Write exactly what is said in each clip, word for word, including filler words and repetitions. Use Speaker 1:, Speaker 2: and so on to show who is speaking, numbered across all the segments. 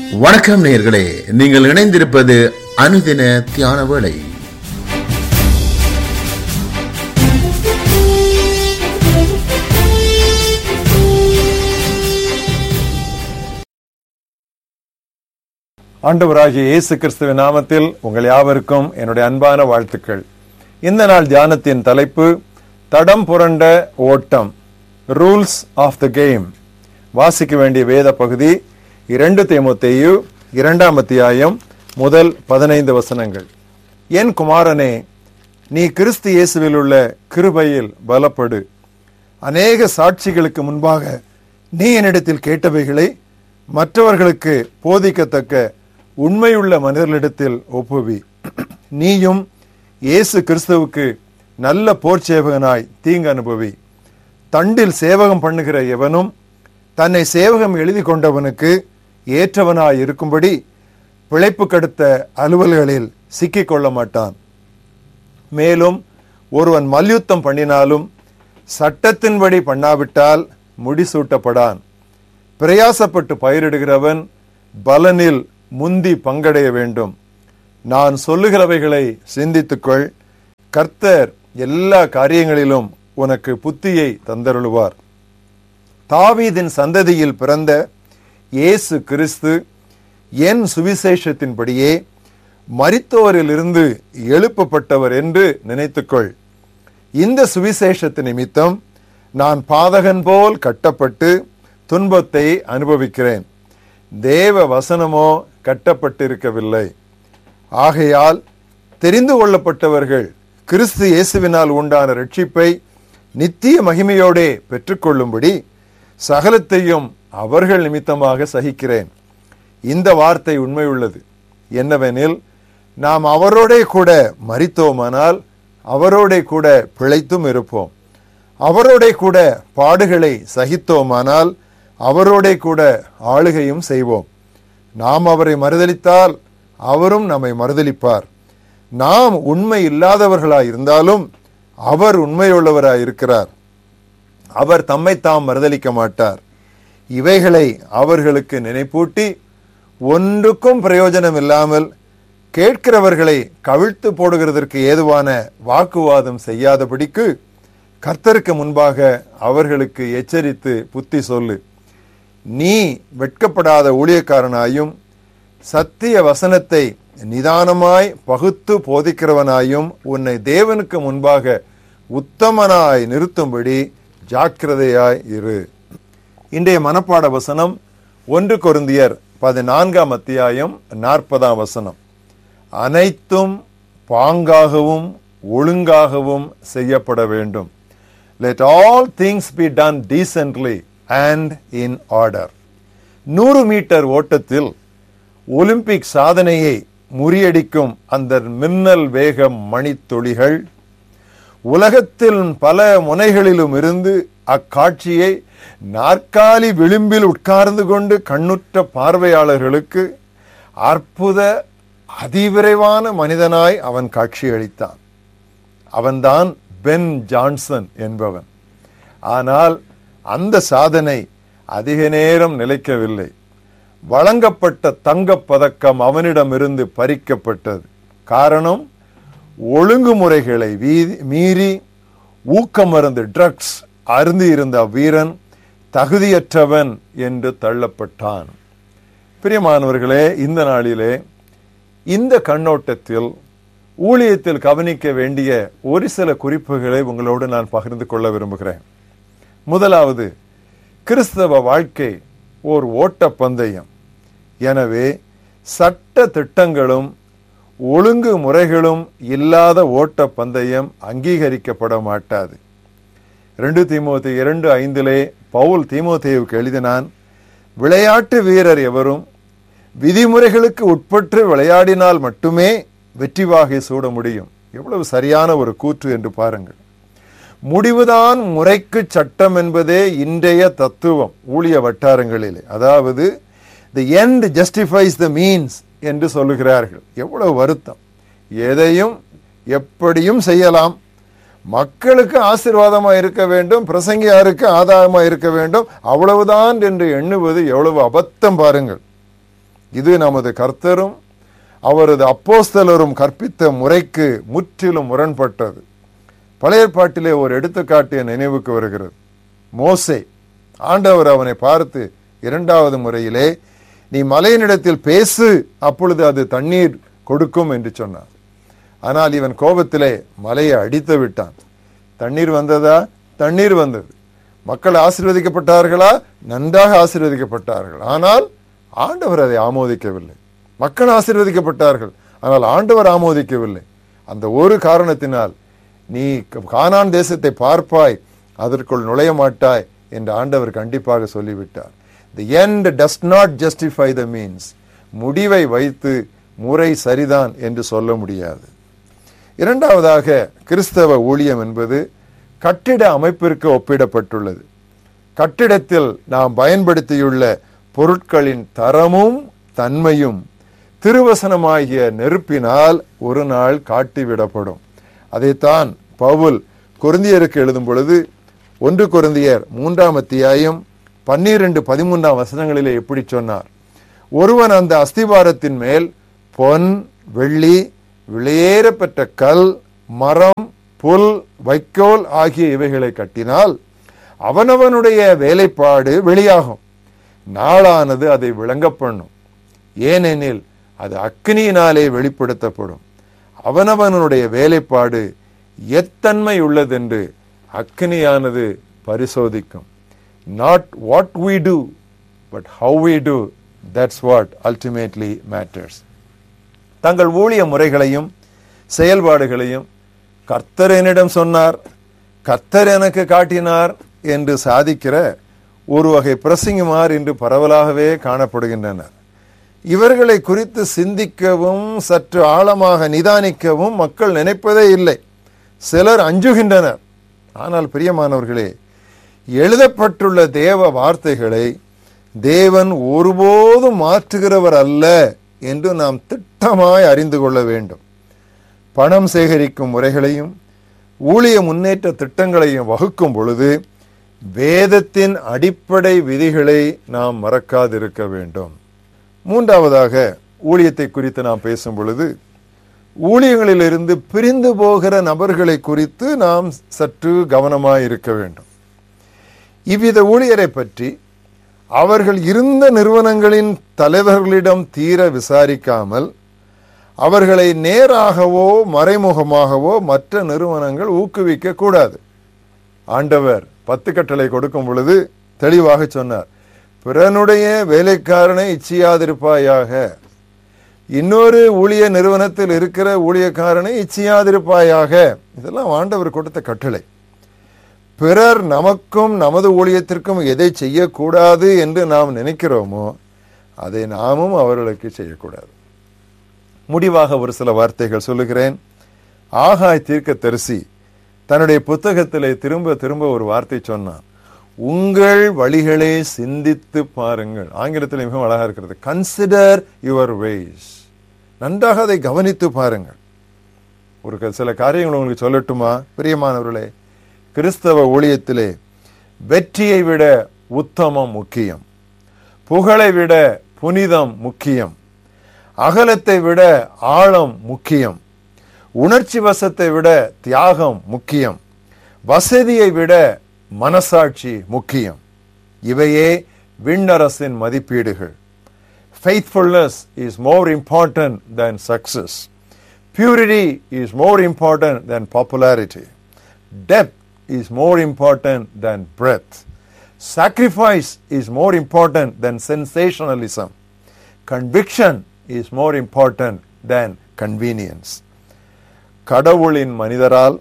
Speaker 1: வணக்கம் நேயர்களே, நீங்கள் இணைந்திருப்பது அனுதின தியான வேளை.
Speaker 2: ஆண்டவராகிய இயேசு கிறிஸ்துவின் நாமத்தில் உங்கள் யாவருக்கும் என்னுடைய அன்பான வாழ்த்துக்கள். இந்த நாள் தியானத்தின் தலைப்பு தடம் புரண்ட ஓட்டம், ரூல்ஸ் ஆஃப் த கேம். வாசிக்க வேண்டிய வேத பகுதி இரண்டு தீமோத்தேயு இரண்டாம் அத்தியாயம் முதல் பதினைந்து வசனங்கள். என் குமாரனே, நீ கிறிஸ்து இயேசுவில் உள்ள கிருபையில் பலப்படு. அநேக சாட்சிகளுக்கு முன்பாக நீ என்னிடத்தில் கேட்டவைகளை மற்றவர்களுக்கு போதிக்கத்தக்க உண்மையுள்ள மனிதர்களிடத்தில் ஒப்புவி. நீயும் இயேசு கிறிஸ்துவுக்கு நல்ல போர் சேவகனாய் தீங்கு அனுபவி. தண்டில் சேவகம் பண்ணுகிற எவனும் தன்னை சேவகம் எழுதி கொண்டவனுக்கு ஏற்றவனாய் இருக்கும்படி பிழைப்பு கடுத்த அலுவல்களில் சிக்கிக் கொள்ள மாட்டான். மேலும் ஒருவன் மல்யுத்தம் பண்ணினாலும் சட்டத்தின்படி பண்ணாவிட்டால் முடிசூட்டப்படான். பிரயாசப்பட்டு பயிரிடுகிறவன் பலனில் முந்தி பங்கடைய வேண்டும். நான் சொல்லுகிறவைகளை சிந்தித்துக்கொள். கர்த்தர் எல்லா காரியங்களிலும் உனக்கு புத்தியை தந்தருளுவார். தாவீதின் சந்ததியில் பிறந்த இயேசு கிறிஸ்து என் சுவிசேஷத்தின்படியே மரித்தோரிலிருந்து எழுப்பப்பட்டவர் என்று நினைத்துக்கொள். இந்த சுவிசேஷத்து நிமித்தம் நான் பாதகன் போல் கட்டப்பட்டு துன்பத்தை அனுபவிக்கிறேன். தேவ வசனமோ கட்டப்பட்டிருக்கவில்லை. ஆகையால் தெரிந்து கொள்ளப்பட்டவர்கள் கிறிஸ்து இயேசுவினால் உண்டான ரட்சிப்பை நித்திய மகிமையோடே பெற்றுக்கொள்ளும்படி சகலத்தையும் அவர்கள் நிமித்தமாக சகிக்கிறேன். இந்த வார்த்தை உண்மையுள்ளது. என்னவெனில், நாம் அவரோடே கூட மரித்தோமானால் அவரோடே கூட பிழைத்தும் இருப்போம். அவரோடே கூட பாடுகளை சகித்தோமானால் அவரோடே கூட ஆளுகையும் செய்வோம். நாம் அவரை மறுதலித்தால் அவரும் நம்மை மறுதலிப்பார். நாம் உண்மை இல்லாதவர்களாய் இருந்தாலும் அவர் உண்மையுள்ளவராய் இருக்கிறார். அவர் தம்மை தாம் மறுதலிக்க மாட்டார். இவைகளை அவர்களுக்கு நினைப்பூட்டி ஒன்றுக்கும் பிரயோஜனம் இல்லாமல் கேட்கிறவர்களை கவிழ்த்து போடுகிறதற்கு ஏதுவான வாக்குவாதம் செய்யாதபடிக்கு கர்த்தருக்கு முன்பாக அவர்களுக்கு எச்சரித்து புத்தி சொல்லு. நீ வெட்கப்படாத ஊழியக்காரனாயும் சத்திய வசனத்தை நிதானமாய் பகுத்து போதிக்கிறவனாயும் உன்னை தேவனுக்கு முன்பாக உத்தமனாய் நிறுத்தும்படி ஜாக்கிரதையாய் இரு. இன்றைய மனப்பாட வசனம் ஒன்று கொரிந்தியர் பதினான்காம் அத்தியாயம் நாற்பதாம் வசனம். அனைத்தும் பாங்காகவும் ஒழுங்காகவும் செய்யப்பட வேண்டும். Let all things be done decently and in order. நூறு மீட்டர் ஓட்டத்தில் ஒலிம்பிக் சாதனையை முறியடிக்கும் அந்த மின்னல் வேக மணித்துளிகள் உலகத்தில் பல முனைகளிலும் இருந்து அக்காட்சியை நாற்காலி விளிம்பில் உட்கார்ந்து கொண்டு கண்ணுற்ற பார்வையாளர்களுக்கு அற்புத அதிவிரைவான மனிதனாய் அவன் காட்சியளித்தான். அவன்தான் பென் ஜான்சன் என்பவன். ஆனால் அந்த சாதனை அதிக நேரம் நிலைக்கவில்லை. வழங்கப்பட்ட தங்கப் பதக்கம் அவனிடமிருந்து பறிக்கப்பட்டது. காரணம், ஒழுங்குமுறைகளை மீறி ஊக்கமருந்து ட்ரக்ஸ் அருந்தி இருந்த வீரன் தகுதியற்றவன் என்று தள்ளப்பட்டான். பிரியமானவர்களே, இந்த நாளிலே இந்த கண்ணோட்டத்தில் ஊழியத்தில் கவனிக்க வேண்டிய ஒரு சில குறிப்புகளை உங்களோடு நான் பகிர்ந்து கொள்ள விரும்புகிறேன். முதலாவது, கிறிஸ்தவ வாழ்க்கை ஓர் ஓட்ட பந்தயம். எனவே சட்ட திட்டங்களும் ஒழுங்கு முறைகளும் இல்லாத ஓட்ட பந்தயம் அங்கீகரிக்கப்பட மாட்டாது. ரெண்டு தீமோத்தேயு இரண்டு ஐந்திலே பவுல் தீமோத்தேயுவுக்கு எழுதினான், விளையாட்டு வீரர் எவரும் விதிமுறைகளுக்கு உட்பட்டு விளையாடினால் மட்டுமே வெற்றி வாகை சூட முடியும். எவ்வளவு சரியான ஒரு கூற்று என்று பாருங்கள். முடிவுதான் முறைக்கு சட்டம் என்பதே இன்றைய தத்துவம் ஊழிய வட்டாரங்களிலே. அதாவது the end justifies the means என்று சொல்லுகிறார்கள். எவ்வளவு வருத்தம்! எதையும் எப்படியும் செய்யலாம், மக்களுக்கு ஆசீர்வாதமா இருக்க வேண்டும், பிரசங்கியாருக்கு ஆதாயமா இருக்க வேண்டும், அவ்வளவுதான் என்று எண்ணுவது எவ்வளவு அபத்தம் பாருங்கள். இது நமது கர்த்தரும் அவரது அப்போஸ்தலரும் கற்பித்த முறைக்கு முற்றிலும் முரண்பட்டது. பழைய ஏற்பாட்டிலே ஒரு எடுத்துக்காட்டு என் நினைவுக்கு வருகிறது. மோசே, ஆண்டவர் அவனை பார்த்து இரண்டாவது முறையிலே, நீ மலையினிடத்தில் பேசு, அப்பொழுது அது தண்ணீர் கொடுக்கும் என்று சொன்னார். ஆனால் இவன் கோபத்திலே மலையை அடித்து விட்டான். தண்ணீர் வந்ததா? தண்ணீர் வந்தது. மக்கள் ஆசீர்வதிக்கப்பட்டார்களா? நன்றாக ஆசீர்வதிக்கப்பட்டார்கள். ஆனால் ஆண்டவர் அதை ஆமோதிக்கவில்லை. மக்கள் ஆசீர்வதிக்கப்பட்டார்கள், ஆனால் ஆண்டவர் ஆமோதிக்கவில்லை. அந்த ஒரு காரணத்தினால் நீ கானான் தேசத்தை பார்ப்பாய், அதற்குள் நுழைய மாட்டாய் என்று ஆண்டவர் கண்டிப்பாக சொல்லிவிட்டார். The end does not justify the means. முடிவை வைத்து முறை சரிதான் என்று சொல்ல முடியாது. இரண்டாவதாக, கிறிஸ்தவ ஊழியம் என்பது கட்டிட அமைப்பிற்கு ஒப்பிடப்பட்டுள்ளது. கட்டிடத்தில் நாம் பயன்படுத்தியுள்ள பொருட்களின் தரமும் தன்மையும் திருவசனமாகிய நெருப்பினால் ஒரு நாள் காட்டிவிடப்படும். அதைத்தான் பவுல் கொரிந்தியருக்கு எழுதும் பொழுது ஒன்று கொரிந்தியர் மூன்றாம் அத்தியாயம் பன்னிரண்டு பதிமூன்றாம் வசனங்களிலே எப்படி சொன்னார்? ஒருவன் அந்த அஸ்திபாரத்தின் மேல் பொன், வெள்ளி, விலையேறப்பெற்ற கல், மரம், புல், வைக்கோல் ஆகிய இவைகளை கட்டினால் அவனவனுடைய வேலைப்பாடு வெளியாகும். நாளானது அதை விளங்க பண்ணும். ஏனெனில் அது அக்கினியினாலே வெளிப்படுத்தப்படும். அவனவனுடைய வேலைப்பாடு எத்தன்மை உள்ளதென்று அக்கினியானது பரிசோதிக்கும். Not what we do, but how we do. That's what ultimately matters. தங்கள் ஊழிய முறைகளையும் செயல்பாடுகளையும் கர்த்தர் என்னிடம் சொன்னார், கர்த்தர் எனக்கு காட்டினார் என்று சாதிக்கிற ஒரு வகை பிரசங்கிமார் இன்று பரவலாகவே காணப்படுகின்றனர். இவர்களை குறித்து சிந்திக்கவும் சற்று ஆழமாக நிதானிக்கவும் மக்கள் நினைப்பதே இல்லை. சிலர் அஞ்சுகின்றனர். ஆனால் பிரியமானவர்களே, எழுதப்பட்டுள்ள தேவ வார்த்தைகளை தேவன் ஒருபோதும் மாற்றுகிறவர் அல்ல என்று நாம் திட்டமாய் அறிந்து கொள்ள வேண்டும். பணம் சேகரிக்கும் முறைகளையும் ஊழிய முன்னேற்ற திட்டங்களையும் வகுக்கும் பொழுது வேதத்தின் அடிப்படை விதிகளை நாம் மறக்காதிருக்க வேண்டும். மூன்றாவதாக, ஊழியத்தை குறித்து நாம் பேசும் பொழுது ஊழியங்களிலிருந்து பிரிந்து போகிற நபர்களை குறித்து நாம் சற்று கவனமாய் இருக்க வேண்டும். இவ்வித ஊழியரை பற்றி அவர்கள் இருந்த நிறுவனங்களின் தலைவர்களிடம் தீர விசாரிக்காமல் அவர்களை நேராகவோ மறைமுகமாகவோ மற்ற நிறுவனங்கள் ஊக்குவிக்க கூடாது. ஆண்டவர் பத்து கட்டளை கொடுக்கும் பொழுது தெளிவாக சொன்னார், பிறனுடைய வேலைக்காரனை இச்சியாதிருப்பாயாக. இன்னொரு ஊழிய நிறுவனத்தில் இருக்கிற ஊழியக்காரனை இச்சியாதிருப்பாயாக. இதெல்லாம் ஆண்டவர் கொடுத்த கட்டளை. பிறர் நமக்கும் நமது ஊழியத்திற்கும் எதை செய்யக்கூடாது என்று நாம் நினைக்கிறோமோ அதை நாமும் அவர்களுக்கு செய்யக்கூடாது. முடிவாக ஒரு சில வார்த்தைகள் சொல்லுகிறேன். ஆகாய் தீர்க்கதரிசி தன்னுடைய புத்தகத்திலே திரும்ப திரும்ப ஒரு வார்த்தை சொன்னான், உங்கள் வழிகளை சிந்தித்து பாருங்கள். ஆங்கிலத்தில் மிகவும் அழகா இருக்கிறது, கன்சிடர் யுவர் வேஸ். நன்றாக அதை கவனித்து பாருங்கள். ஒரு சில காரியங்கள் உங்களுக்கு சொல்லட்டுமா பிரியமானவர்களே? கிறிஸ்தவ ஊழியத்திலே வெற்றியை விட உத்தமம் முக்கியம், புகழை விட புனிதம் முக்கியம், அகலத்தை விட ஆழம் முக்கியம், உணர்ச்சி வசத்தை விட தியாகம் முக்கியம், வசதியை விட மனசாட்சி முக்கியம். இவையே விண்ணரசின் மதிப்பீடுகள். Faithfulness is more important than success. Purity is more important than popularity. Depth is more important than breadth. Sacrifice is more important than sensationalism. Conviction is more important than convenience. கடவுளின் மனிதரால்,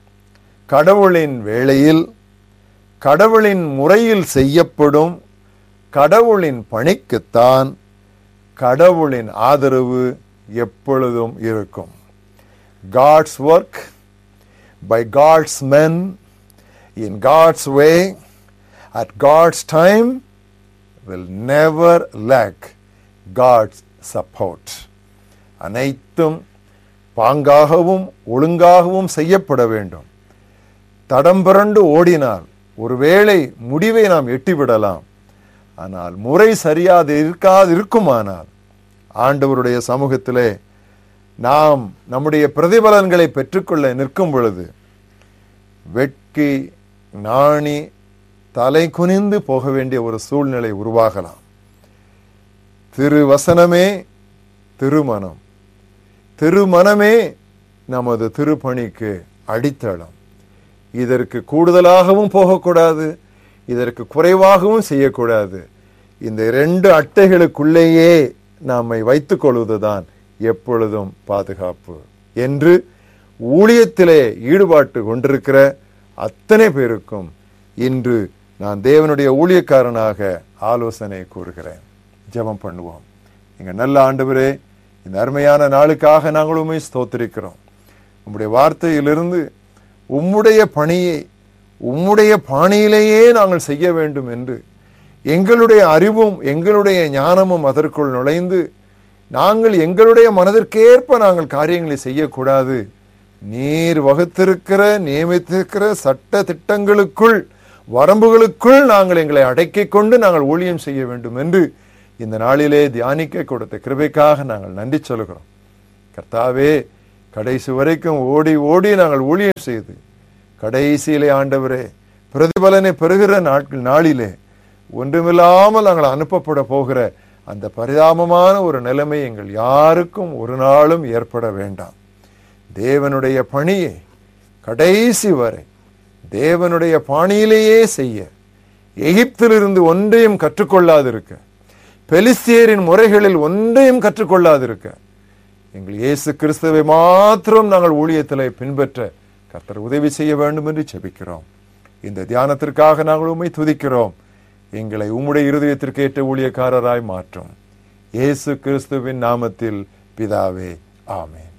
Speaker 2: கடவுளின் வேளையில், கடவுளின் முறையில் செய்யப்படும் கடவுளின் பணிக்குத்தான் கடவுளின் ஆதரவு எப்பொழுதும் இருக்கும். God's work by God's men in God's way at God's time will never lack God's support. அனைத்தும் பாங்காகவும் ஒழுங்காகவும் செய்யப்பட வேண்டும். தடம் புரண்டு ஓடினால் ஒருவேளை முடிவை நாம் எட்டிவிடலாம். ஆனால் முறை சரியாது இருக்காது இருக்குமானால் ஆண்டவருடைய சமூகத்திலே நாம் நம்முடைய பிரதிபலன்களை பெற்றுக்கொள்ள நிற்கும் பொழுது வெட்கி நாணி தலை குனிந்து போக வேண்டிய ஒரு சூழ்நிலை உருவாகலாம். திருவசனமே திருமணம், திருமணமே நமது திருப்பணிக்கு அடித்தளம். இதற்கு கூடுதலாகவும் போகக்கூடாது, இதற்கு குறைவாகவும் செய்யக்கூடாது. இந்த இரண்டு அட்டைகளுக்குள்ளேயே நம்மை வைத்துக் கொள்வதுதான் எப்பொழுதும் பாதுகாப்பு என்று ஊழியத்திலே ஈடுபாட்டு கொண்டிருக்கிற அத்தனை பேருக்கும் இன்று நான் தேவனுடைய ஊழியக்காரனாக ஆலோசனை கூறுகிறேன். ஜெபம் பண்ணுவோம். எங்க நல்ல ஆண்டவரே, இந்த அருமையான நாளுக்காக நாங்கள் உம்மை ஸ்தோத்திரிக்கிறோம். உம்முடைய வார்த்தையிலிருந்து உம்முடைய பணியை உம்முடைய பாணியிலேயே நாங்கள் செய்ய வேண்டும் என்று எங்களுடைய அறிவும் எங்களுடைய ஞானமும் அதற்குள் நுழைந்து நாங்கள் எங்களுடைய மனதிற்கேற்ப நாங்கள் காரியங்களை செய்யக்கூடாது. நீர் வகுத்திருக்கிற நியமித்திருக்கிற சட்ட திட்டங்களுக்குள் வரம்புகளுக்குள் நாங்கள் எங்களை அடக்கிக் கொண்டு நாங்கள் ஊழியம் செய்ய வேண்டும் என்று இந்த நாளிலே தியானிக்க கொடுத்த கிருபைக்காக நாங்கள் நன்றி சொல்கிறோம். கர்த்தாவே, கடைசி வரைக்கும் ஓடி ஓடி நாங்கள் ஊழியம் செய்து கடைசியிலே ஆண்டவரே பிரதிபலனை பெறுகிற நாட்கள் நாளிலே ஒன்றுமில்லாமல் நாங்கள் அனுப்பப்பட போகிற அந்த பரிதாபமான ஒரு நிலைமை எங்கள் யாருக்கும் ஒரு நாளும் ஏற்பட வேண்டாம். தேவனுடைய பணியை கடைசி வரை தேவனுடைய பாணியிலேயே செய்ய, எகிப்திலிருந்து ஒன்றையும் கற்றுக்கொள்ளாதிருக்க, பெலிஸ்தியரின் முறைகளில் ஒன்றையும் கற்றுக்கொள்ளாதிருக்க, எங்கள் இயேசு கிறிஸ்துவை மாத்திரம் நாங்கள் ஊழியத்திலே பின்பற்ற கர்த்தர் உதவி செய்ய வேண்டும் என்று ஜெபிக்கிறோம். இந்த தியானத்திற்காக நாங்கள் உம்மை துதிக்கிறோம். எங்களை உம்முடைய இருதயத்திற்கு ஏற்ற ஊழியக்காரராய் மாற்றும். இயேசு கிறிஸ்துவின் நாமத்தில் பிதாவே, ஆமென்.